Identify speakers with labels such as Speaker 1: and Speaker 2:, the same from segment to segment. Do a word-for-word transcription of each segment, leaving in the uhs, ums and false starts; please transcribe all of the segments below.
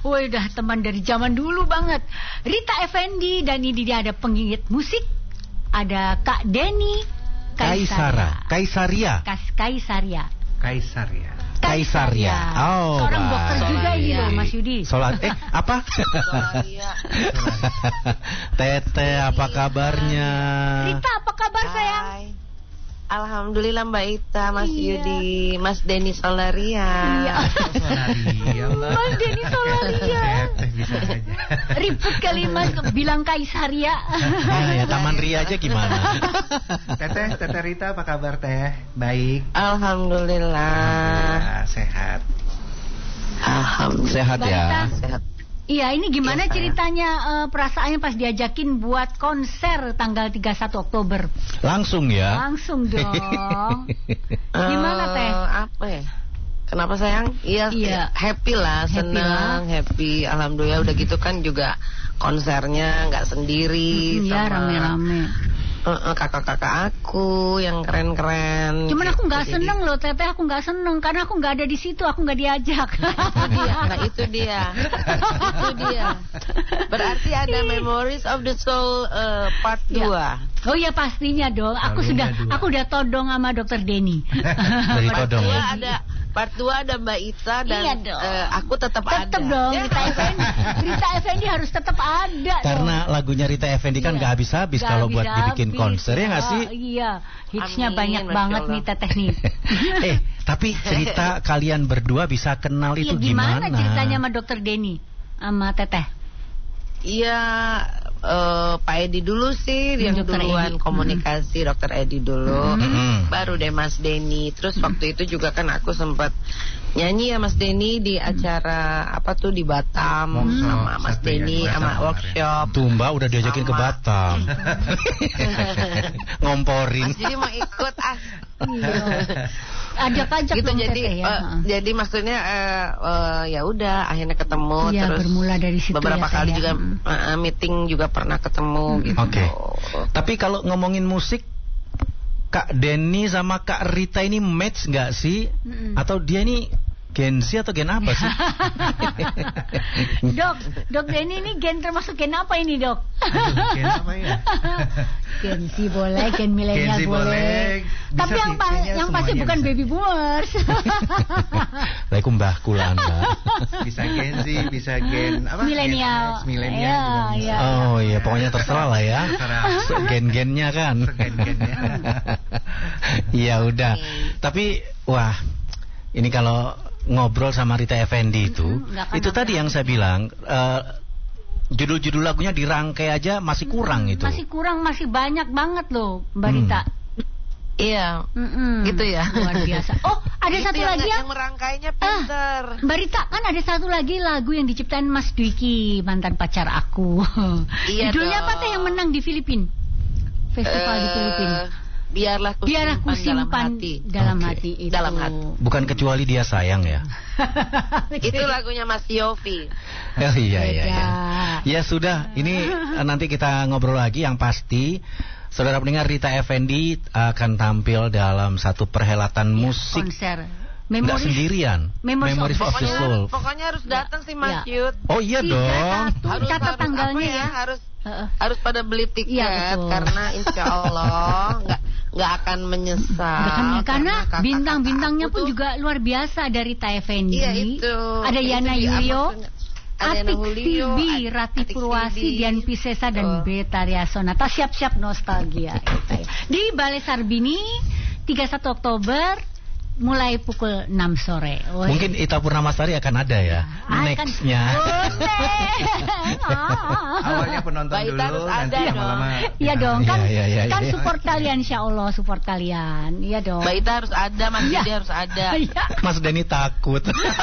Speaker 1: Wah, udah teman dari zaman dulu banget. Rita Effendy, dan ini dia ada penggigit musik. Ada Kak Denny
Speaker 2: Kaisara. Kaisaria.
Speaker 1: Kas Kaisaria.
Speaker 3: Kaisaria.
Speaker 2: Kaisaria. Oh,
Speaker 1: seorang
Speaker 2: bah.
Speaker 1: dokter juga ini loh, Mas Yudi.
Speaker 2: Solat eh apa? Tete, apa kabarnya?
Speaker 1: Rita, apa kabar sayang?
Speaker 4: Hai. Alhamdulillah Mbak Ita, Mas
Speaker 1: Iya.
Speaker 4: Yudi, Mas Denny Solaria.
Speaker 1: Iya.
Speaker 3: Solaria, Mbak.
Speaker 1: Mas Denny Solaria.
Speaker 3: Teh bisa aja.
Speaker 1: Ribut kali Mas bilang Kaisaria.
Speaker 2: Nah, ya Taman Ria aja gimana?
Speaker 3: Teteh, Teteh Rita apa kabar Teh? Baik.
Speaker 4: Alhamdulillah.
Speaker 3: Alhamdulillah, sehat.
Speaker 4: Alhamdulillah.
Speaker 2: Sehat
Speaker 1: Mbak Rita.
Speaker 2: ya.
Speaker 4: Sehat.
Speaker 1: Iya, ini gimana
Speaker 4: Iya,
Speaker 1: ceritanya eh, perasaannya pas diajakin buat konser tanggal tiga puluh satu Oktober?
Speaker 2: Langsung ya.
Speaker 1: Langsung dong. Gimana
Speaker 4: Eh,
Speaker 1: Teh?
Speaker 4: Apa ya? Kenapa sayang? Iya,
Speaker 1: Iya.
Speaker 4: happy lah,
Speaker 1: Happy
Speaker 4: senang, happy. Alhamdulillah udah gitu kan juga konsernya nggak sendiri,
Speaker 1: Mm, ya
Speaker 4: sama
Speaker 1: rame-rame.
Speaker 4: eh, eh, kakak-kakak aku yang keren-keren.
Speaker 1: Cuman aku
Speaker 4: gitu.
Speaker 1: nggak
Speaker 4: Jadi,
Speaker 1: seneng loh Teteh, aku nggak seneng karena aku nggak ada di situ, aku nggak diajak.
Speaker 4: itu dia, nah itu dia, itu dia. Berarti ada Memories of the Soul eh, part
Speaker 1: Ya.
Speaker 4: dua.
Speaker 1: Oh iya pastinya dong. Aku
Speaker 3: Volume
Speaker 1: sudah,
Speaker 3: dua.
Speaker 1: aku udah todong sama Dokter Denny.
Speaker 2: Dari
Speaker 4: Part
Speaker 2: Todong
Speaker 4: dua
Speaker 2: ya.
Speaker 4: ada part dua ada Mbak Ita dan
Speaker 1: Iya dong.
Speaker 4: eh, aku tetap ada.
Speaker 1: Tetep dong,
Speaker 4: Ya.
Speaker 1: Rita Effendy, Rita Effendy harus tetap ada.
Speaker 2: Karena
Speaker 1: dong.
Speaker 2: lagunya Rita Effendy kan
Speaker 1: Iya.
Speaker 2: nggak habis-habis
Speaker 1: Nggak
Speaker 2: kalau buat dibikin
Speaker 1: habis-habis.
Speaker 2: konser ya nggak sih?
Speaker 1: Oh, iya, hitsnya
Speaker 4: Amin,
Speaker 1: banyak
Speaker 4: Masya
Speaker 1: banget
Speaker 4: Allah.
Speaker 1: nih Teteh nih.
Speaker 2: eh, tapi cerita kalian berdua bisa kenal
Speaker 1: Iya,
Speaker 2: itu
Speaker 1: gimana
Speaker 2: gimana?
Speaker 1: ceritanya sama Dokter Denny sama Teteh?
Speaker 4: Iya, eh, Pak Edi dulu sih
Speaker 1: Hmm,
Speaker 4: yang
Speaker 1: Dokter
Speaker 4: duluan
Speaker 1: Edi.
Speaker 4: komunikasi, Dokter Edi dulu,
Speaker 2: Hmm.
Speaker 4: baru deh Mas Denny. Terus waktu itu juga kan aku sempat nyanyi ya Mas Denny di acara apa tuh di Batam
Speaker 3: Workshop,
Speaker 4: sama Mas
Speaker 3: satu ya,
Speaker 4: Denny
Speaker 3: di Batam
Speaker 4: sama
Speaker 3: kemarin.
Speaker 4: workshop.
Speaker 2: Tuh Mbak udah diajakin ke
Speaker 4: Sama.
Speaker 2: Batam. Ngomporin.
Speaker 4: Mas Denny mau ikut ah.
Speaker 1: Ajak-ajak
Speaker 4: Gitu
Speaker 1: dong
Speaker 4: jadi
Speaker 1: Teteh ya.
Speaker 4: eh, jadi maksudnya eh, eh, ya udah akhirnya ketemu
Speaker 1: Iya,
Speaker 4: terus
Speaker 1: bermula dari situ
Speaker 4: beberapa
Speaker 1: ya,
Speaker 4: kali
Speaker 1: Teh,
Speaker 4: juga
Speaker 1: ya. Mm.
Speaker 4: eh, eh, meeting juga pernah ketemu gitu.
Speaker 2: Oke. Tapi kalau ngomongin musik, Kak Denny sama Kak Rita ini match nggak sih?
Speaker 1: Mm-mm.
Speaker 2: Atau dia ini Gen Z atau gen apa sih?
Speaker 1: Dok, Dok Denny ini gen termasuk gen apa ini Dok?
Speaker 3: Aduh, gen apa ya?
Speaker 1: Gen Z boleh, gen milenial
Speaker 3: Gen Z
Speaker 1: boleh.
Speaker 3: boleh. Bisa
Speaker 1: Tapi yang,
Speaker 3: sih,
Speaker 1: pa-
Speaker 3: kayaknya
Speaker 1: yang pasti
Speaker 3: semuanya
Speaker 1: bukan
Speaker 3: bisa.
Speaker 1: baby boomers.
Speaker 2: Laiku mbah kula Anda.
Speaker 3: Bisa Gen Z, bisa gen apa?
Speaker 1: Milenial.
Speaker 3: Gen X, milenial
Speaker 1: Iya,
Speaker 3: juga bisa.
Speaker 1: iya.
Speaker 2: Oh iya, pokoknya terserah lah ya.
Speaker 3: Terserah.
Speaker 2: Gen-gennya kan.
Speaker 3: Gen-gennya.
Speaker 2: Iya udah. Tapi wah, ini kalau ngobrol sama Rita Effendy itu,
Speaker 1: Mm-mm, nggak akan
Speaker 2: itu tadi
Speaker 1: apa-apa.
Speaker 2: yang saya bilang, eh, judul-judul lagunya dirangkai aja masih kurang itu.
Speaker 1: Masih kurang, masih banyak banget loh Mbak
Speaker 2: Hmm.
Speaker 1: Rita.
Speaker 4: Iya.
Speaker 1: Mm-mm.
Speaker 4: Gitu ya.
Speaker 1: Luar biasa. Oh, ada
Speaker 4: Itu
Speaker 1: satu
Speaker 4: yang,
Speaker 1: lagi
Speaker 4: yang
Speaker 1: yang
Speaker 4: merangkainya
Speaker 1: Ah,
Speaker 4: pinter.
Speaker 1: Mbak Rita, kan ada satu lagi lagu yang diciptain Mas Dwiki, mantan pacar aku.
Speaker 4: Iya
Speaker 1: Judulnya apa
Speaker 4: dong.
Speaker 1: teh yang menang di Filipina? Festival di
Speaker 4: Eh,
Speaker 1: Filipina.
Speaker 4: Biarlah ku
Speaker 1: Biarlah ku
Speaker 4: simpan dalam
Speaker 1: simpan
Speaker 4: hati.
Speaker 1: dalam
Speaker 2: Oke.
Speaker 1: hati itu.
Speaker 4: Dalam hati.
Speaker 2: Bukan kecuali dia sayang ya.
Speaker 4: Itu lagunya Mas Yofi.
Speaker 2: Oh, iya iya
Speaker 1: Beda.
Speaker 2: iya. Ya sudah, ini eh, nanti kita ngobrol lagi. Yang pasti, saudara pendengar, Rita Effendy akan tampil dalam satu perhelatan musik.
Speaker 1: Konser.
Speaker 2: Nggak
Speaker 1: Memories.
Speaker 2: sendirian.
Speaker 1: Memories of
Speaker 2: of the
Speaker 4: Pokoknya,
Speaker 2: Soul.
Speaker 4: pokoknya harus datang sih Mas
Speaker 1: Ya.
Speaker 4: Yud.
Speaker 2: Oh iya
Speaker 1: Tiga,
Speaker 2: dong.
Speaker 1: satu.
Speaker 4: Harus
Speaker 1: Catat
Speaker 4: harus
Speaker 1: tanggalnya
Speaker 4: apa
Speaker 1: ya.
Speaker 4: Harus
Speaker 1: Heeh.
Speaker 4: harus pada beli tiket
Speaker 1: Iya, betul.
Speaker 4: karena insya Allah nggak nggak akan menyesal.
Speaker 1: Bahkan- karena
Speaker 4: kakak-kakak
Speaker 1: bintang-bintangnya
Speaker 4: aku
Speaker 1: pun
Speaker 4: tuh-
Speaker 1: juga luar biasa dari Rita Effendy.
Speaker 4: Iya itu.
Speaker 1: Ada
Speaker 4: Itu
Speaker 1: Yana
Speaker 4: dia,
Speaker 1: Yuyo,
Speaker 4: maksudnya. Ada Yana
Speaker 1: Apik
Speaker 4: Julio,
Speaker 1: Sibi,
Speaker 4: At-
Speaker 1: Rati
Speaker 4: Atik
Speaker 1: Purwasi,
Speaker 4: Sibi.
Speaker 1: Dian Piscesa, dan
Speaker 4: Betul.
Speaker 1: Betaria Sonata. Siap-siap nostalgia. Kita ya. Di Balai Sarbini, tiga puluh satu Oktober, mulai pukul enam sore. Woi.
Speaker 2: Mungkin Ita Purnamasari akan ada ya.
Speaker 1: Akan-
Speaker 2: Nextnya.
Speaker 1: Buset. Ah.
Speaker 3: Awalnya penonton
Speaker 4: Baik,
Speaker 3: dulu,
Speaker 4: harus
Speaker 3: nanti
Speaker 4: ada
Speaker 3: lama-lama.
Speaker 1: Iya
Speaker 3: kita-
Speaker 1: dong, kan,
Speaker 2: Iya, iya, iya,
Speaker 1: kan
Speaker 2: iya.
Speaker 1: support kalian, insya Allah support kalian. Iya dong.
Speaker 4: Mbak Ita harus ada, Mas
Speaker 1: Iya.
Speaker 4: Yudi harus ada.
Speaker 1: Iya.
Speaker 2: Mas Denny takut.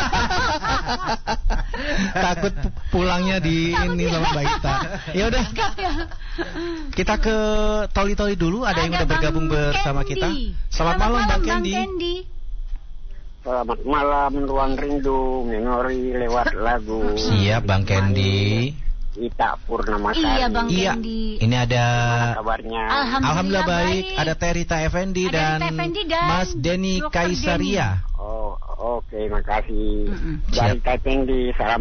Speaker 2: Takut pu- pulangnya di ini sama Mbak Ita. Ya udah, kita ke Toli-Toli dulu. Ada yang udah
Speaker 1: Bang
Speaker 2: bergabung bersama
Speaker 1: Candy.
Speaker 2: kita. Selamat, malam, Bang
Speaker 1: Bang
Speaker 2: Candy.
Speaker 1: Candy.
Speaker 5: Selamat malam, Ruang Rindu, memori lewat lagu.
Speaker 2: Siap, Bang Candy.
Speaker 5: Ita Purnamasari.
Speaker 1: Iya, Bang
Speaker 2: Iya,
Speaker 1: Candy.
Speaker 2: ini ada.
Speaker 5: Kabarnya.
Speaker 1: Alhamdulillah,
Speaker 2: Alhamdulillah baik.
Speaker 1: baik.
Speaker 2: Ada Terita Effendy
Speaker 1: Ada
Speaker 2: dan,
Speaker 1: Rita Effendy dan
Speaker 2: Mas Denny
Speaker 1: Dokter
Speaker 2: Kaisaria.
Speaker 5: Oh, oke, makasih.
Speaker 1: Mm-mm.
Speaker 5: Dari
Speaker 2: Siap.
Speaker 5: Teteng di Salam